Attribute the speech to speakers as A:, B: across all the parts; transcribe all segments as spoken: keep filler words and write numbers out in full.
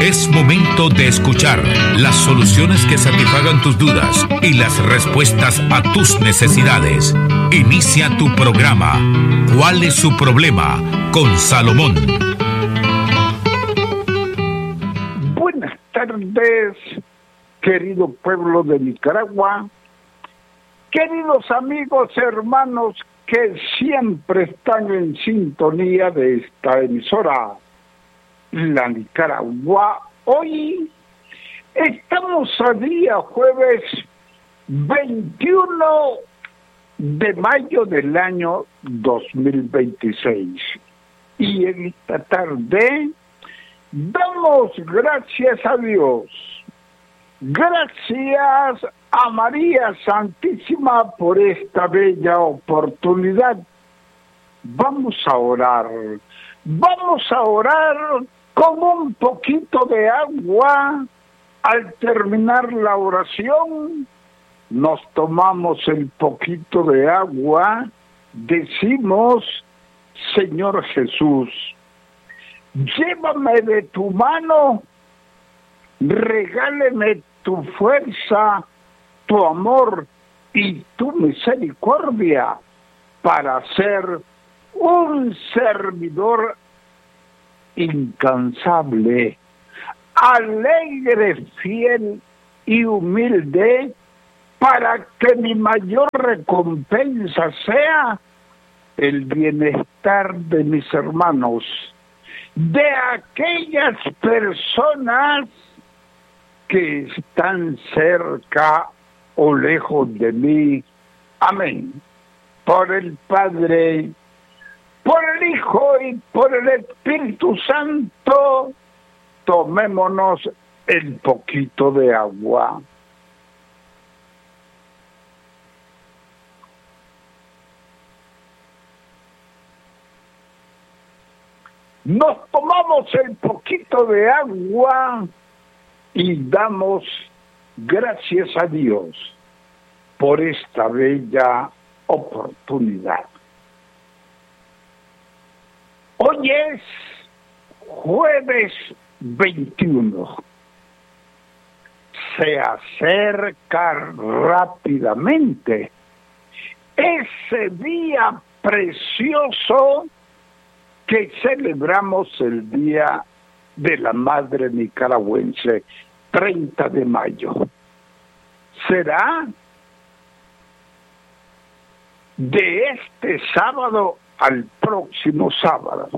A: Es momento de escuchar las soluciones que satisfagan tus dudas y las respuestas a tus necesidades. Inicia tu programa. ¿Cuál es su problema? Con Salomón.
B: Buenas tardes, querido pueblo de Nicaragua, queridos amigos, hermanos que siempre están en sintonía de esta emisora, La Nicaragua. Hoy estamos a día jueves veintiuno de mayo del año dos mil veintiséis. Y en esta tarde damos gracias a Dios. Gracias a María Santísima por esta bella oportunidad. Vamos a orar. Vamos a orar con un poquito de agua. Al terminar la oración, nos tomamos el poquito de agua, decimos: Señor Jesús, llévame de tu mano, regáleme tu fuerza, tu amor y tu misericordia para ser un servidor incansable, alegre, fiel y humilde, para que mi mayor recompensa sea el bienestar de mis hermanos, de aquellas personas que están cerca o lejos de mí. Amén. Por el Padre, por el Hijo y por el Espíritu Santo, tomémonos el poquito de agua. Nos tomamos el poquito de agua y damos gracias a Dios por esta bella oportunidad. Hoy es jueves veintiuno. Se acerca rápidamente ese día precioso que celebramos el Día de la Madre Nicaragüense, treinta de mayo. Será de este sábado al próximo sábado,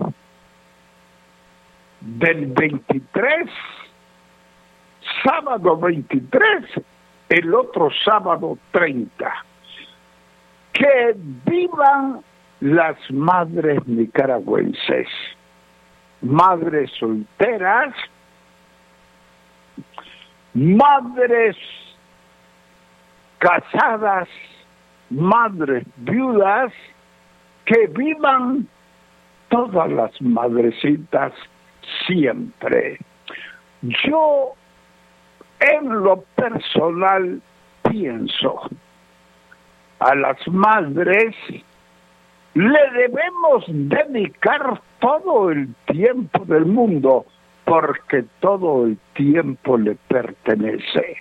B: del veintitrés, sábado veintitrés, el otro sábado treinta. Que vivan las madres nicaragüenses, madres solteras, madres casadas, madres viudas, que vivan todas las madrecitas siempre. Yo, en lo personal, pienso, a las madres le debemos dedicar todo el tiempo del mundo, porque todo el tiempo le pertenece.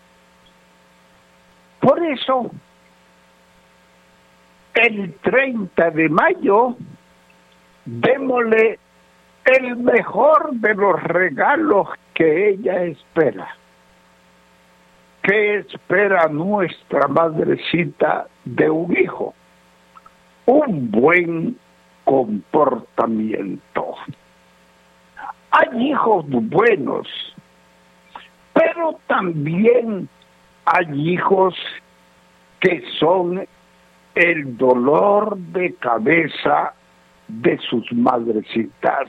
B: Por eso, el treinta de mayo, démosle el mejor de los regalos que ella espera. ¿Qué espera nuestra madrecita de un hijo? Un buen comportamiento. Hay hijos buenos, pero también hay hijos que son el dolor de cabeza de sus madrecitas.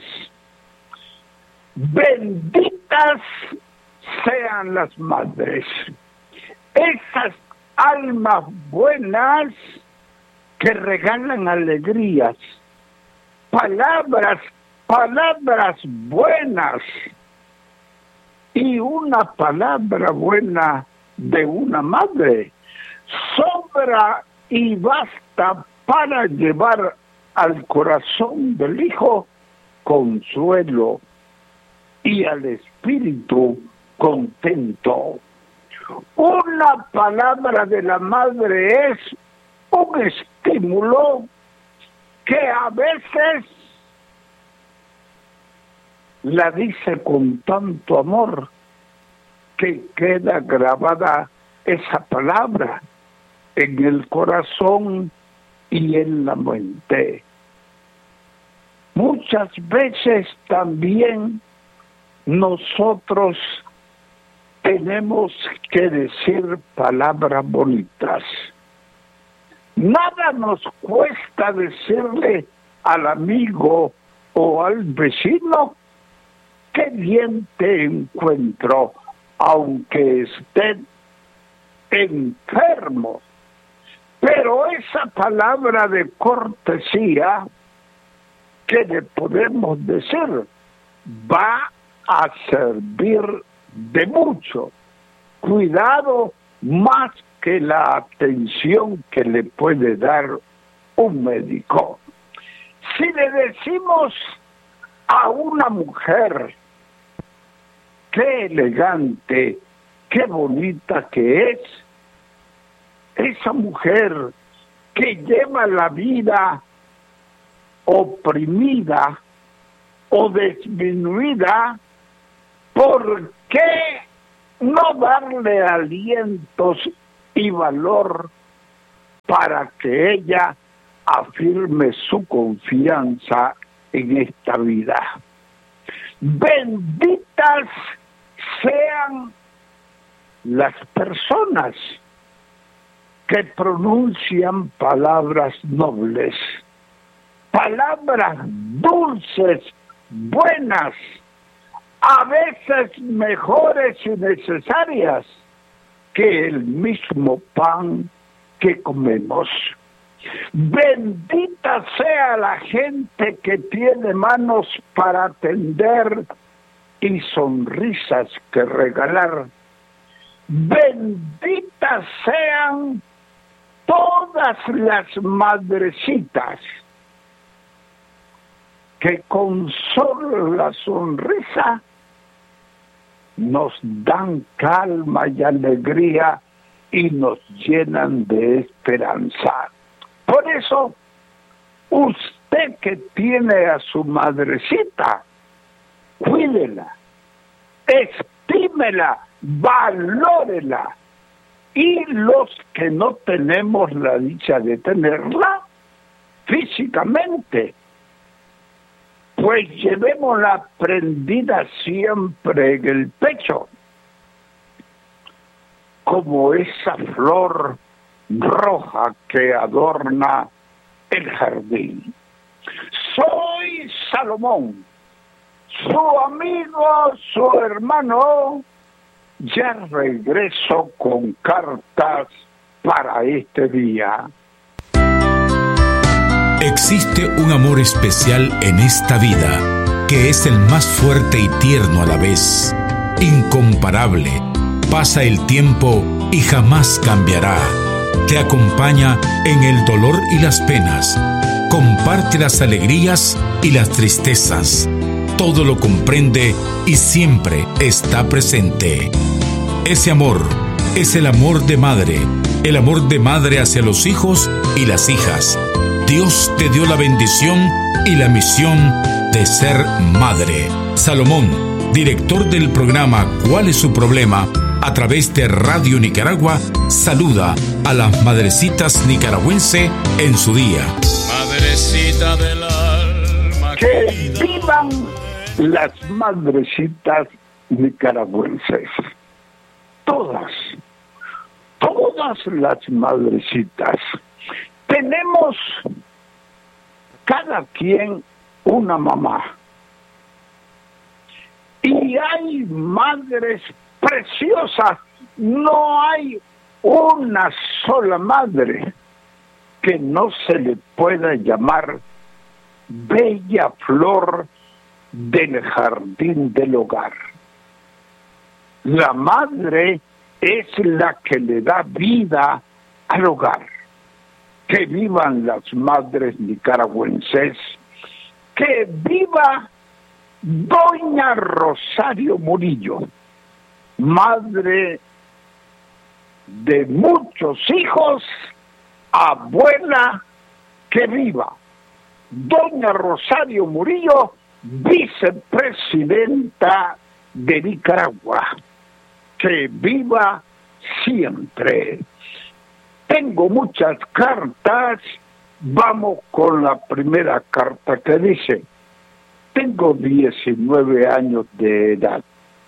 B: Benditas sean las madres, esas almas buenas que regalan alegrías, palabras, palabras buenas, y una palabra buena de una madre sobra y basta para llevar al corazón del hijo consuelo y al espíritu contento. Una palabra de la madre es un estímulo que a veces la dice con tanto amor que queda grabada esa palabra en el corazón y en la mente. Muchas veces también nosotros tenemos que decir palabras bonitas. Nada nos cuesta decirle al amigo o al vecino: qué bien te encuentro, aunque esté enfermo. Pero esa palabra de cortesía que le podemos decir va a servir de mucho. Cuidado más que la atención que le puede dar un médico. Si le decimos a una mujer: qué elegante, qué bonita que es, esa mujer que lleva la vida oprimida o disminuida, ¿por qué no darle alientos y valor para que ella afirme su confianza en esta vida? Benditas sean las personas que pronuncian palabras nobles, palabras dulces, buenas, a veces mejores y necesarias que el mismo pan que comemos. Bendita sea la gente que tiene manos para atender y sonrisas que regalar. Benditas sean todas las madrecitas que con solo la sonrisa nos dan calma y alegría y nos llenan de esperanza. Por eso, usted que tiene a su madrecita, cuídela, estímela, valórela. Y los que no tenemos la dicha de tenerla físicamente, pues llevémosla prendida siempre en el pecho, como esa flor roja que adorna el jardín. Soy Salomón, su amigo, su hermano. Ya regreso con cartas para este día.
A: Existe un amor especial en esta vida, que es el más fuerte y tierno a la vez, incomparable. Pasa el tiempo y jamás cambiará. Te acompaña en el dolor y las penas. Comparte las alegrías y las tristezas. Todo lo comprende y siempre está presente. Ese amor es el amor de madre, el amor de madre hacia los hijos y las hijas. Dios te dio la bendición y la misión de ser madre. Salomón, director del programa ¿Cuál es su problema?, a través de Radio Nicaragua, saluda a las madrecitas nicaragüenses en su día.
C: Madrecita del alma,
B: que vivan las madrecitas nicaragüenses. Todas, todas las madrecitas. Tenemos cada quien una mamá. Y hay madres preciosas. No hay una sola madre que no se le pueda llamar bella flor del jardín del hogar. La madre es la que le da vida al hogar. Que vivan las madres nicaragüenses, que viva Doña Rosario Murillo, madre de muchos hijos, abuela que viva. Doña Rosario Murillo, vicepresidenta de Nicaragua, que viva siempre. Tengo muchas cartas. Vamos con la primera carta que dice: tengo diecinueve años de edad.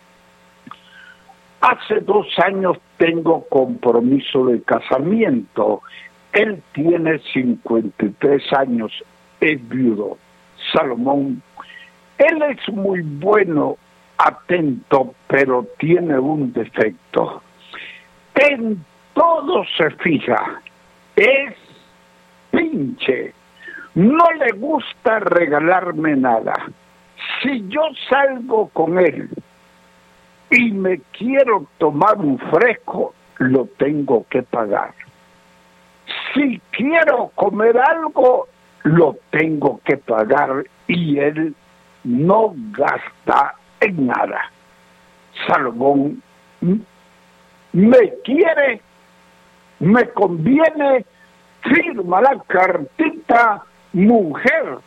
B: Hace dos años tengo compromiso de casamiento. Él tiene cincuenta y tres años, es viudo. Salomón, él es muy bueno, atento, pero tiene un defecto. En todo se fija, es pinche, no le gusta regalarme nada. Si yo salgo con él y me quiero tomar un fresco, lo tengo que pagar. Si quiero comer algo, lo tengo que pagar, y él no gasta en nada. Salomón, me quiere, me conviene, firma la cartita, mujer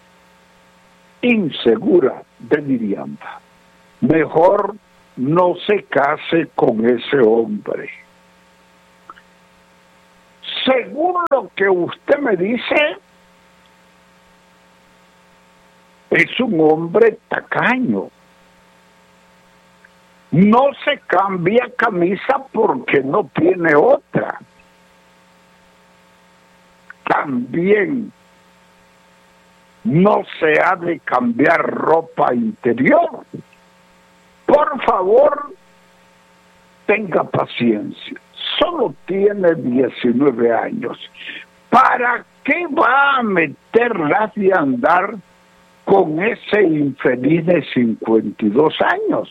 B: insegura de Miriamba. Mejor no se case con ese hombre. Según lo que usted me dice, es un hombre tacaño. No se cambia camisa porque no tiene otra. También no se ha de cambiar ropa interior. Por favor, tenga paciencia. Solo tiene diecinueve años. ¿Para qué va a meterlas de andar con ese infeliz de cincuenta y dos años?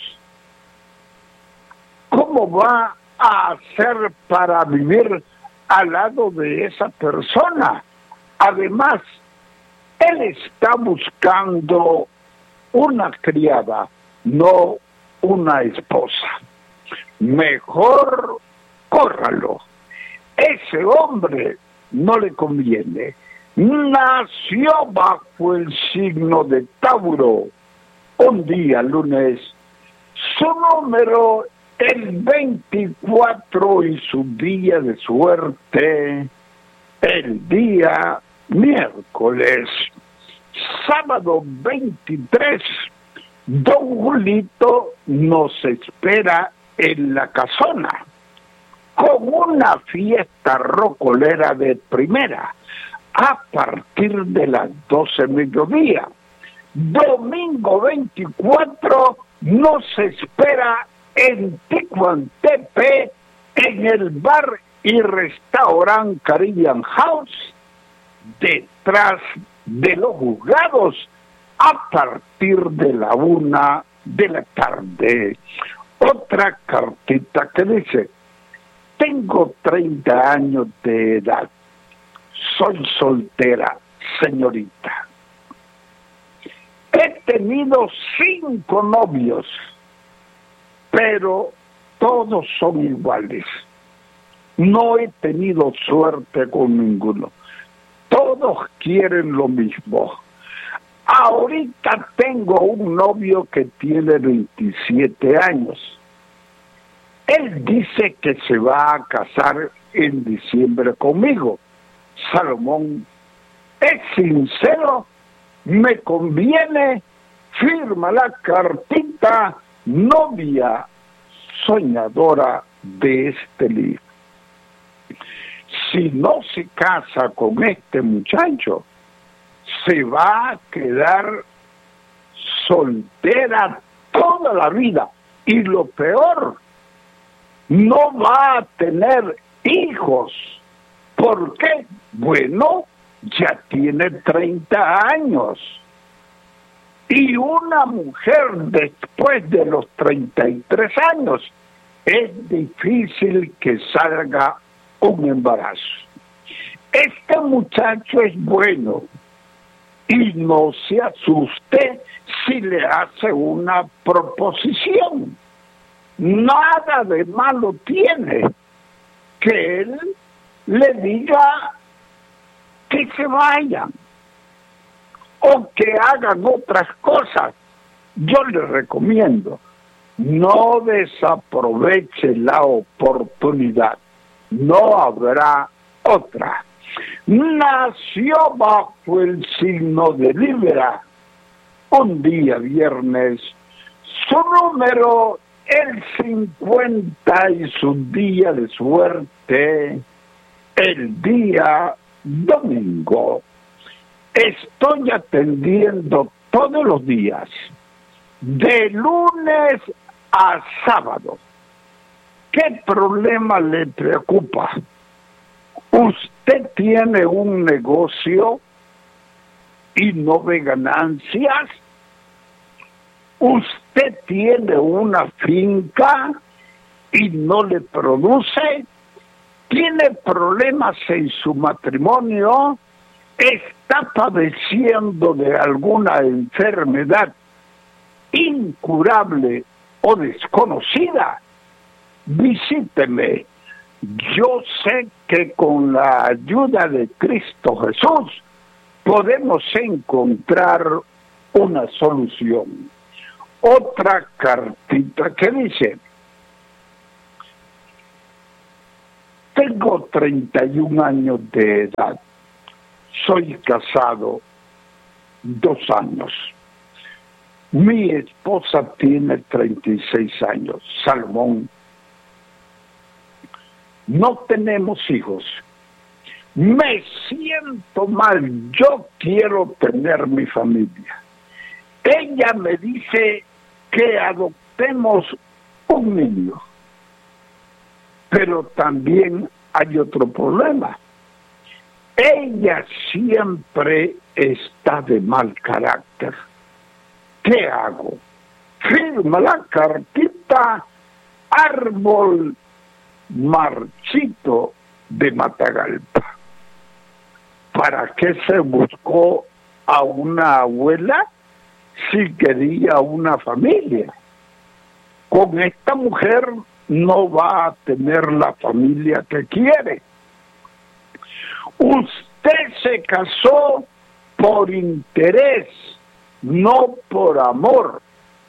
B: ¿Cómo va a hacer para vivir al lado de esa persona? Además, él está buscando una criada, no una esposa. Mejor córralo. Ese hombre no le conviene. Nació bajo el signo de Tauro. Un día, lunes, su número el veinticuatro y su día de suerte el día miércoles. Sábado veintitrés, don Julito nos espera en la casona con una fiesta rocolera de primera a partir de las doce mediodía. Domingo veinticuatro nos espera en Ticuantepe, en el bar y restaurante Caribbean House, detrás de los juzgados, a partir de la una de la tarde. Otra cartita que dice: tengo treinta años de edad, soy soltera, señorita. He tenido cinco novios, pero todos son iguales. No he tenido suerte con ninguno. Todos quieren lo mismo. Ahorita tengo un novio que tiene veintisiete años. Él dice que se va a casar en diciembre conmigo. Salomón, es sincero, me conviene, firma la cartita, novia soñadora de este libro. Si no se casa con este muchacho, se va a quedar soltera toda la vida. Y lo peor, no va a tener hijos. ¿Por qué? Bueno, ya tiene treinta años. Y una mujer después de los treinta y tres años, es difícil que salga un embarazo. Este muchacho es bueno, y no se asuste si le hace una proposición. Nada de malo tiene que él le diga que se vayan o que hagan otras cosas. Yo le recomiendo, no desaproveche la oportunidad, no habrá otra. Nació bajo el signo de Libra, un día viernes, su número el cincuenta y su día de suerte el día domingo. Estoy atendiendo todos los días, de lunes a sábado. ¿Qué problema le preocupa? Usted tiene un negocio y no ve ganancias. Usted tiene una finca y no le produce. Tiene problemas en su matrimonio. Está padeciendo de alguna enfermedad incurable o desconocida. Visíteme. Yo sé que con la ayuda de Cristo Jesús podemos encontrar una solución. Otra cartita que dice: tengo treinta y un años de edad, soy casado dos años, mi esposa tiene treinta y seis años, Salomón. No tenemos hijos. Me siento mal. Yo quiero tener mi familia. Ella me dice que adoptemos un niño. Pero también hay otro problema. Ella siempre está de mal carácter. ¿Qué hago? Firma la cartita árbol marchito de Matagalpa. ¿Para qué se buscó a una abuela si quería una familia? Con esta mujer no va a tener la familia que quiere. Usted se casó por interés, no por amor.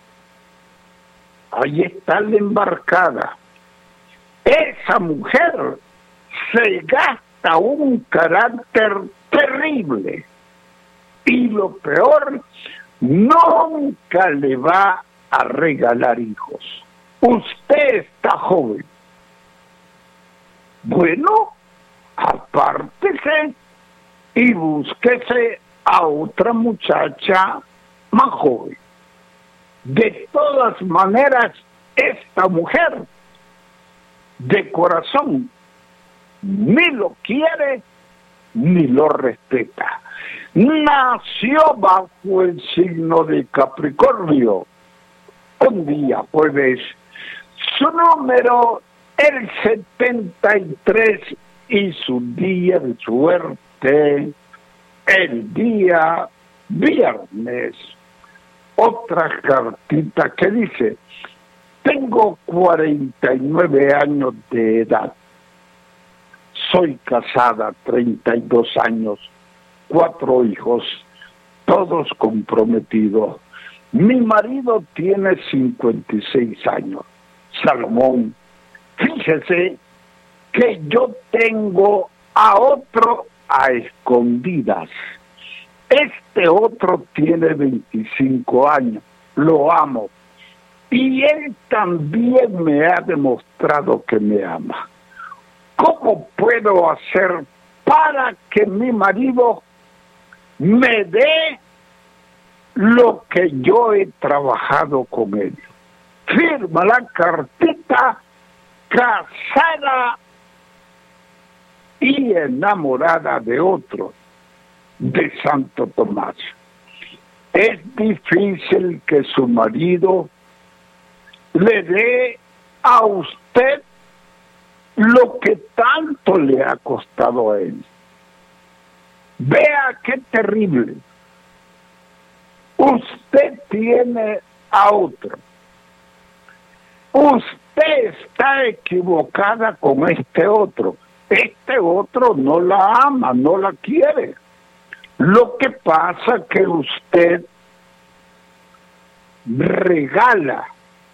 B: Ahí está la embarcada. Esa mujer se gasta un carácter terrible y lo peor, nunca le va a regalar hijos. Usted está joven. Bueno, apártese y búsquese a otra muchacha más joven. De todas maneras, esta mujer de corazón ni lo quiere ni lo respeta. Nació bajo el signo de Capricornio, un día jueves, su número el setenta y tres y su día de suerte el día viernes. Otra cartita que dice: tengo cuarenta y nueve años de edad, soy casada treinta y dos años, cuatro hijos, todos comprometidos. Mi marido tiene cincuenta y seis años. Salomón, fíjese que yo tengo a otro a escondidas. Este otro tiene veinticinco años, lo amo. Y él también me ha demostrado que me ama. ¿Cómo puedo hacer para que mi marido me dé lo que yo he trabajado con él? Firma la cartita, casada y enamorada de otro, de Santo Tomás. Es difícil que su marido le dé a usted lo que tanto le ha costado a él. Vea qué terrible. Usted tiene a otro. Usted está equivocada con este otro. Este otro no la ama, no la quiere. Lo que pasa es que usted regala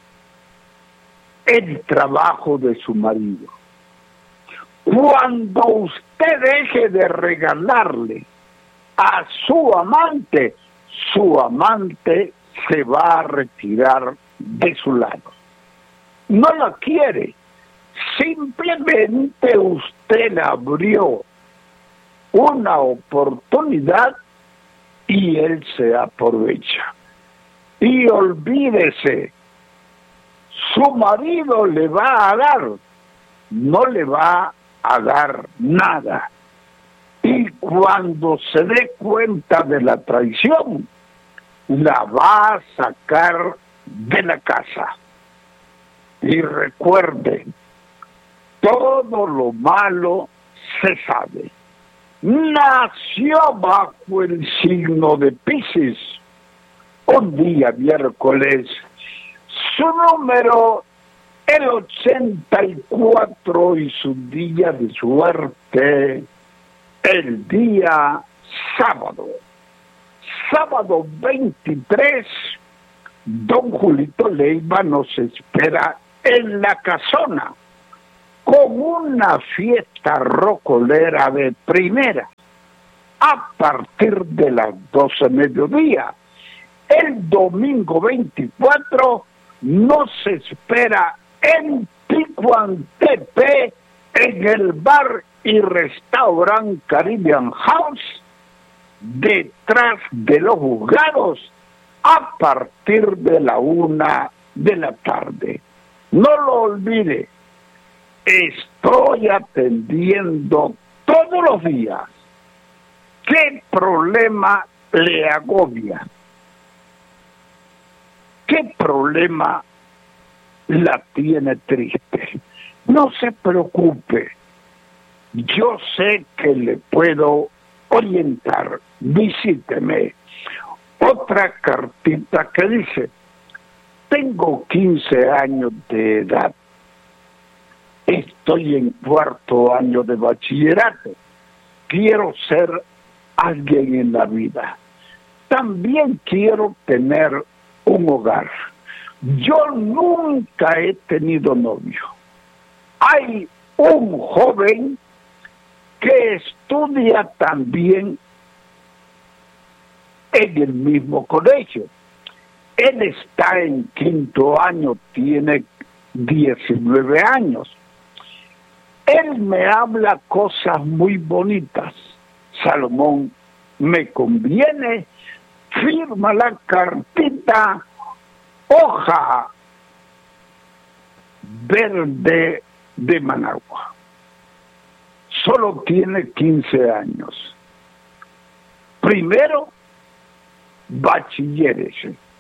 B: el trabajo de su marido. Cuando usted deje de regalarle a su amante, su amante se va a retirar de su lado. No la quiere. Simplemente usted le abrió una oportunidad y él se aprovecha. Y olvídese, su marido le va a dar, no le va a dar nada. Y cuando se dé cuenta de la traición, la va a sacar de la casa. Y recuerde, todo lo malo se sabe. Nació bajo el signo de Piscis. Un día miércoles, su número el ochenta y cuatro y su día de suerte, el día sábado. Sábado veintitrés, don Julito Leiva nos espera en la casona con una fiesta rocolera de primera a partir de las doce de mediodía. El domingo veinticuatro nos espera en Ticuantepec, en el bar y restaurante Caribbean House, detrás de los juzgados, a partir de la una de la tarde. No lo olvide, estoy atendiendo todos los días. ¿Qué problema le agobia? ¿Qué problema la tiene triste? No se preocupe, yo sé que le puedo orientar. Visíteme. Otra cartita que dice: tengo quince años de edad, estoy en cuarto año de bachillerato, quiero ser alguien en la vida, también quiero tener un hogar. Yo nunca he tenido novio. Hay un joven que estudia también en el mismo colegio. Él está en quinto año, tiene diecinueve años. Él me habla cosas muy bonitas. Salomón, me conviene, firma la cartita, hoja verde de Managua. Solo tiene quince años. Primero, bachilleres.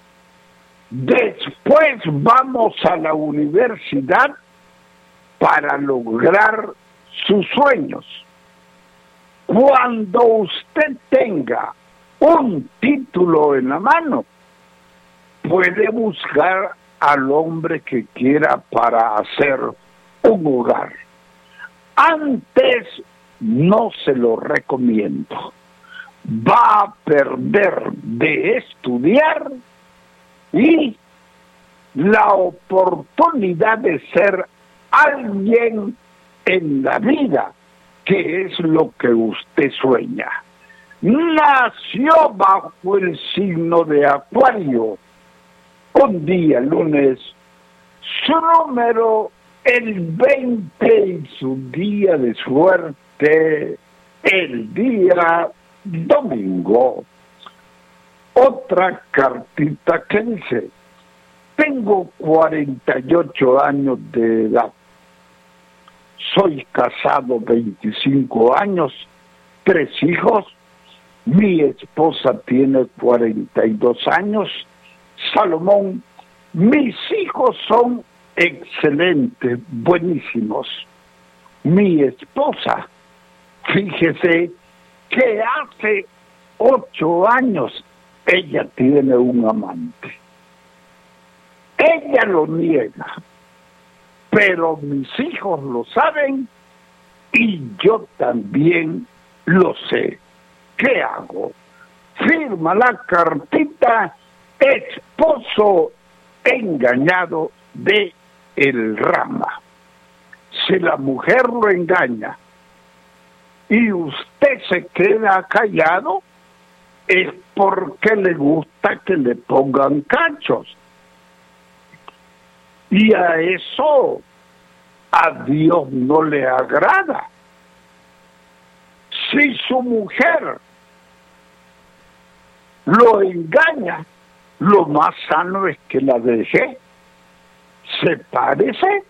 B: Después vamos a la universidad para lograr sus sueños. Cuando usted tenga un título en la mano, puede buscar al hombre que quiera para hacer un hogar. Antes no se lo recomiendo. Va a perder de estudiar y la oportunidad de ser alguien en la vida, que es lo que usted sueña. Nació bajo el signo de Acuario. Un día, lunes, su número el veinte y su día de suerte, el día domingo. Otra cartita que dice: tengo cuarenta y ocho años de edad, soy casado veinticinco años, tres hijos, mi esposa tiene cuarenta y dos años. Salomón, mis hijos son excelentes, buenísimos. Mi esposa, fíjese que hace ocho años ella tiene un amante. Ella lo niega, pero mis hijos lo saben y yo también lo sé. ¿Qué hago? Firma la cartita, esposo engañado de El Rama. Si la mujer lo engaña y usted se queda callado, es porque le gusta que le pongan cachos. Y a eso a Dios no le agrada. Si su mujer lo engaña, lo más sano es que la deje, sepárese.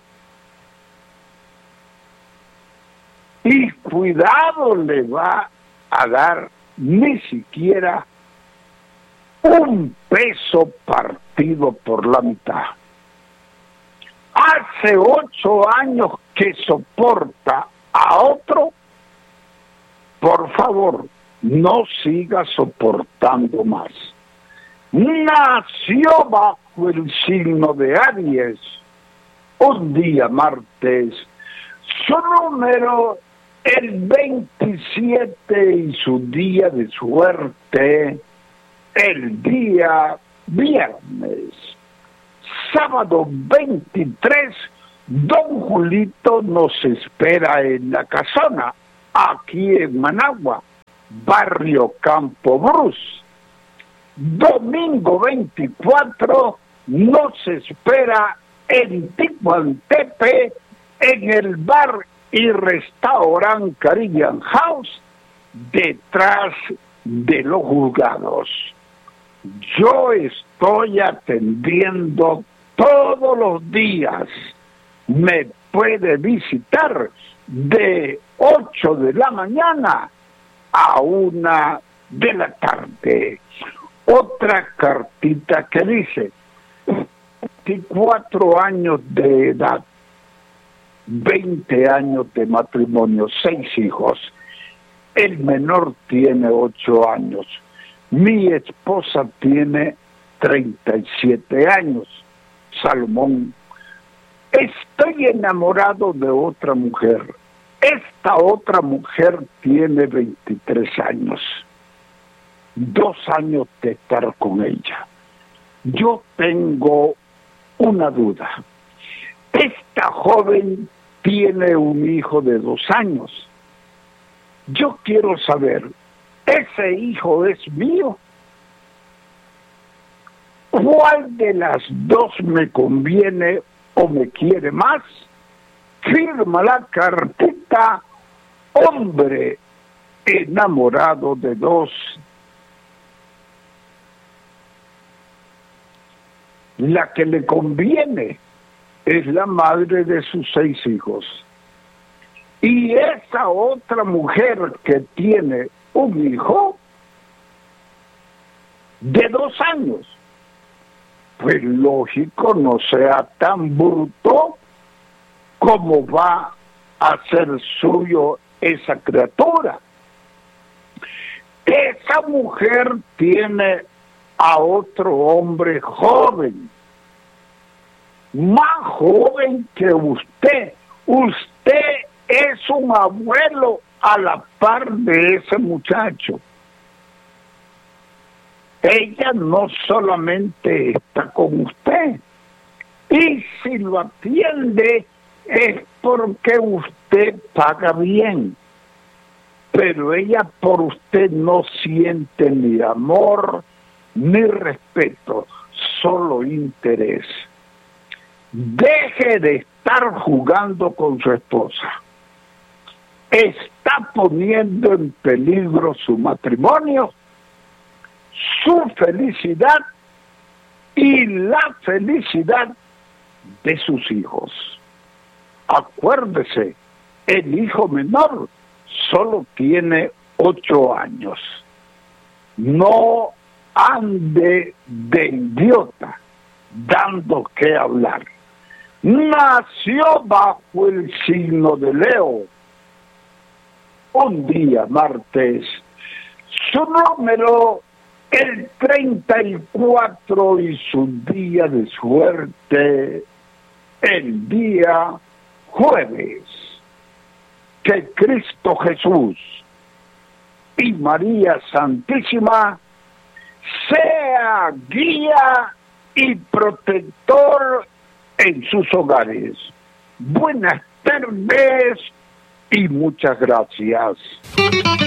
B: Y cuidado le va a dar ni siquiera un peso partido por la mitad. Hace ocho años que soporta a otro, por favor, no siga soportando más. Nació bajo el signo de Aries, un día martes, su número el veintisiete y su día de suerte el día viernes. Sábado veintitrés, don Julito nos espera en la casona, aquí en Managua, barrio Campo Brus. Domingo veinticuatro nos espera en Ticuantepe, en el bar y restaurante Caribbean House, detrás de los juzgados. Yo estoy atendiendo todos los días. Me puede visitar de ocho de la mañana a una de la tarde. Otra cartita que dice, veinticuatro años de edad, veinte años de matrimonio, seis hijos. El menor tiene ocho años. Mi esposa tiene treinta y siete años. Salomón, estoy enamorado de otra mujer. Esta otra mujer tiene veintitrés años. Dos años de estar con ella. Yo tengo una duda. Esta joven tiene un hijo de dos años. Yo quiero saber, ¿ese hijo es mío? ¿Cuál de las dos me conviene o me quiere más? Firma la cartita, hombre enamorado de dos. La que le conviene es la madre de sus seis hijos. Y esa otra mujer que tiene un hijo de dos años, pues lógico, no sea tan bruto como va a ser suyo esa criatura. Esa mujer tiene a otro hombre joven, más joven que usted. Usted es un abuelo a la par de ese muchacho. Ella no solamente está con usted, y si lo atiende es porque usted paga bien, pero ella por usted no siente ni amor ni respeto, solo interés. Deje de estar jugando con su esposa. Está poniendo en peligro su matrimonio, su felicidad y la felicidad de sus hijos. Acuérdese, el hijo menor solo tiene ocho años. No ande de idiota dando que hablar. Nació bajo el signo de Leo, un día martes. Su número El treinta y cuatro y su día de suerte, el día jueves. Que Cristo Jesús y María Santísima sea guía y protector en sus hogares. Buenas tardes y muchas gracias.